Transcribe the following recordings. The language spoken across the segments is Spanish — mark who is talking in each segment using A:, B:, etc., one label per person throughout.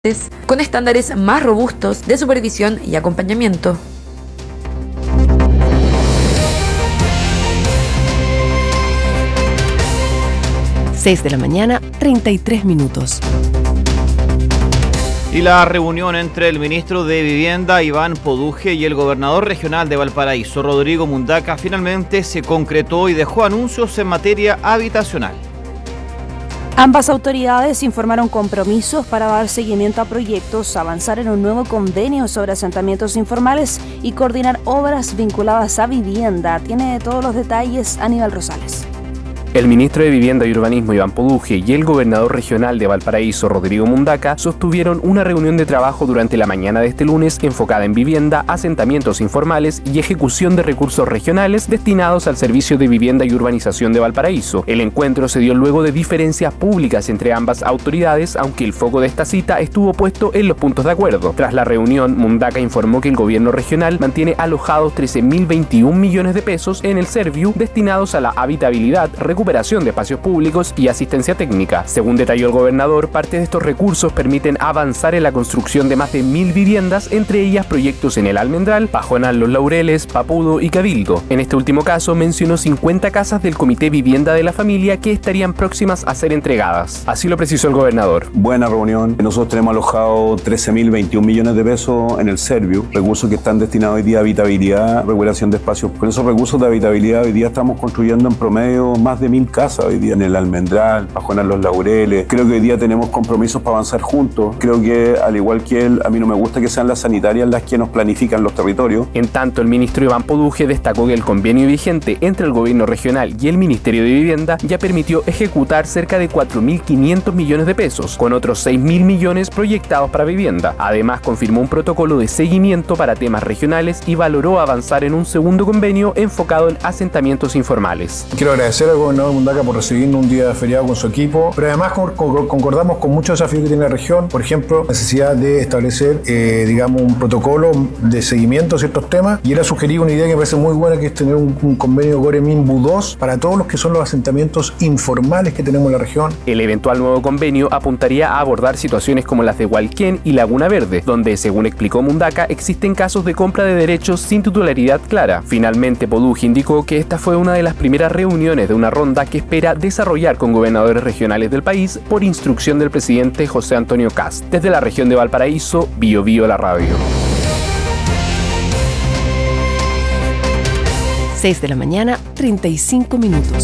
A: con estándares más robustos de supervisión y acompañamiento.
B: Seis de la mañana, 33 minutos.
C: Y la reunión entre el ministro de Vivienda, Iván Poduje, y el gobernador regional de Valparaíso, Rodrigo Mundaca, finalmente se concretó y dejó anuncios en materia habitacional.
D: Ambas autoridades informaron compromisos para dar seguimiento a proyectos, avanzar en un nuevo convenio sobre asentamientos informales y coordinar obras vinculadas a vivienda. Tiene todos los detalles Aníbal Rosales.
E: El ministro de Vivienda y Urbanismo, Iván Poduje, y el gobernador regional de Valparaíso, Rodrigo Mundaca, sostuvieron una reunión de trabajo durante la mañana de este lunes enfocada en vivienda, asentamientos informales y ejecución de recursos regionales destinados al servicio de vivienda y urbanización de Valparaíso. El encuentro se dio luego de diferencias públicas entre ambas autoridades, aunque el foco de esta cita estuvo puesto en los puntos de acuerdo. Tras la reunión, Mundaca informó que el gobierno regional mantiene alojados 13.021 millones de pesos en el Serviu destinados a la habitabilidad, recuperación de espacios públicos y asistencia técnica. Según detalló el gobernador, parte de estos recursos permiten avanzar en la construcción de más de 1.000 viviendas, entre ellas proyectos en El Almendral, Pajonal Los Laureles, Papudo y Cabildo. En este último caso mencionó 50 casas del Comité Vivienda de la Familia que estarían próximas a ser entregadas. Así lo precisó el gobernador.
F: Buena reunión. Nosotros tenemos alojado 13.021 millones de pesos en el Serviu, recursos que están destinados hoy día a habitabilidad, recuperación de espacios. Con esos recursos de habitabilidad hoy día estamos construyendo en promedio más de 1.000 casas hoy día en El Almendral, Pajonal Los Laureles. Creo que hoy día tenemos compromisos para avanzar juntos. Creo que, al igual que él, a mí no me gusta que sean las sanitarias las que nos planifican los territorios.
E: En tanto, el ministro Iván Poduje destacó que el convenio vigente entre el gobierno regional y el Ministerio de Vivienda ya permitió ejecutar cerca de 4.500 millones de pesos, con otros 6.000 millones proyectados para vivienda. Además, confirmó un protocolo de seguimiento para temas regionales y valoró avanzar en un segundo convenio enfocado en asentamientos informales.
G: Quiero agradecer al gobernador Mundaca por recibirnos un día feriado con su equipo, pero además concordamos con muchos desafíos que tiene la región, por ejemplo, necesidad de establecer, un protocolo de seguimiento a ciertos temas, y él ha sugerido una idea que me parece muy buena, que es tener un convenio Goreminbu 2 para todos los que son los asentamientos informales que tenemos en la región.
E: El eventual nuevo convenio apuntaría a abordar situaciones como las de Hualquén y Laguna Verde, donde, según explicó Mundaca, existen casos de compra de derechos sin titularidad clara. Finalmente, Poduje indicó que esta fue una de las primeras reuniones de una ronda que espera desarrollar con gobernadores regionales del país por instrucción del presidente José Antonio Kast. Desde la región de Valparaíso, Bio Bio la radio.
B: 6 de la mañana, 35 minutos.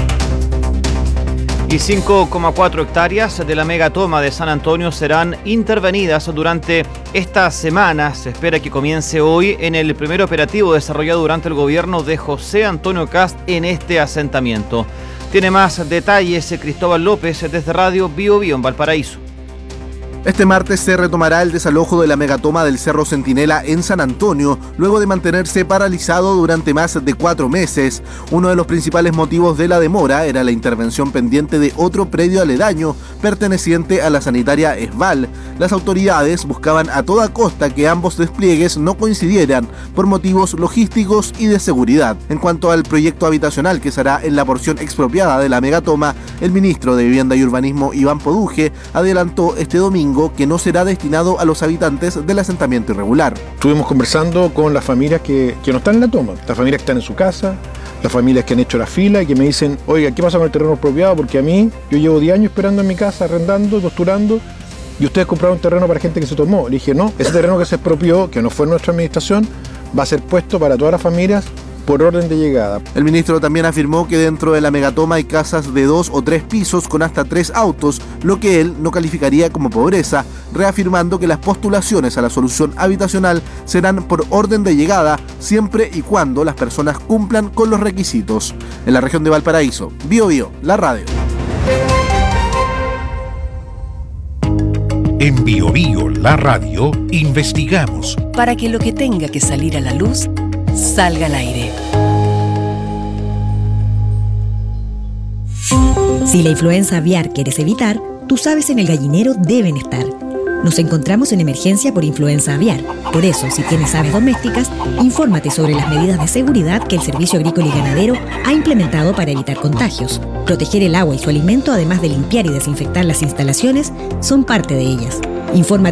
C: Y 5,4 hectáreas de la megatoma de San Antonio serán intervenidas durante esta semana. Se espera que comience hoy en el primer operativo desarrollado durante el gobierno de José Antonio Kast en este asentamiento. Tiene más detalles Cristóbal López desde Radio Bio Bio en Valparaíso.
H: Este martes se retomará el desalojo de la megatoma del Cerro Centinela en San Antonio, luego de mantenerse paralizado durante más de 4 meses. Uno de los principales motivos de la demora era la intervención pendiente de otro predio aledaño, perteneciente a la sanitaria Esval. Las autoridades buscaban a toda costa que ambos despliegues no coincidieran por motivos logísticos y de seguridad. En cuanto al proyecto habitacional que será en la porción expropiada de la megatoma, el ministro de Vivienda y Urbanismo, Iván Poduje, adelantó este domingo que no será destinado a los habitantes del asentamiento irregular.
G: Estuvimos conversando con las familias que no están en la toma, las familias que están en su casa, las familias que han hecho la fila y que me dicen, oiga, ¿qué pasa con el terreno expropiado? Porque a mí, yo llevo 10 años esperando en mi casa, arrendando, postulando, y ustedes compraron un terreno para gente que se tomó. Le dije, no, ese terreno que se expropió, que no fue en nuestra administración, va a ser puesto para todas las familias por orden de llegada.
H: El ministro también afirmó que dentro de la megatoma hay casas de 2 o 3 pisos con hasta 3 autos, lo que él no calificaría como pobreza, reafirmando que las postulaciones a la solución habitacional serán por orden de llegada siempre y cuando las personas cumplan con los requisitos. En la región de Valparaíso, Bio Bio, la radio.
I: En Bio Bio, la radio, investigamos
B: para que lo que tenga que salir a la luz salga al aire.
J: Si la influenza aviar quieres evitar, tus aves en el gallinero deben estar. Nos encontramos en emergencia por influenza aviar. Por eso, si tienes aves domésticas, infórmate sobre las medidas de seguridad que el Servicio Agrícola y Ganadero ha implementado para evitar contagios. Proteger el agua y su alimento, además de limpiar y desinfectar las instalaciones, son parte de ellas. Infórmate